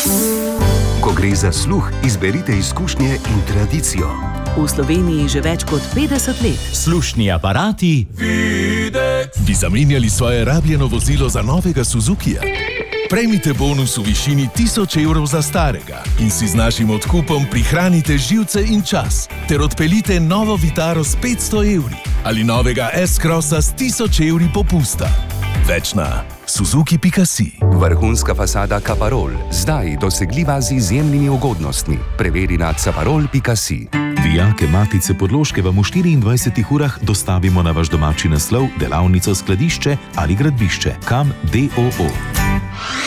Ko gre za sluh, izberite izkušnje in tradicijo. V Sloveniji že več kot 50 let. Slušni aparati Videx. Bi zamenjali svoje rabljeno vozilo za novega Suzukija? Prejmite bonus v višini 1000 evrov za starega in si z našim odkupom prihranite živce in čas ter odpeljite novo Vitaro s 500 evri ali novega S-Crossa s 1000 evri popusta. Več na suzuki.si. Vrhunska fasada Caparol, zdaj dosegljiva z izjemnimi ugodnostmi. Preveri na caparol.si. Dijake Matice Podloške vam v 24 urah dostavimo na vaš domači naslov, delavnico, skladišče ali gradbišče. Kam DOO.